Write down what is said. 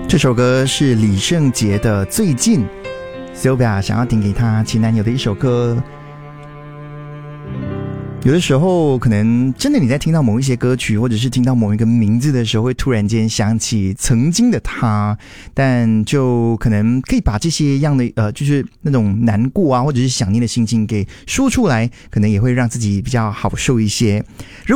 这首歌是李圣杰的《最近》， Sylvia 想要点给她前男友的一首歌。有的时候可能真的你在听到某一些歌曲或者是听到某一个名字的时候，会突然间想起曾经的他，但就可能可以把这些样的就是那种难过啊或者是想念的心情给说出来，可能也会让自己比较好受一些。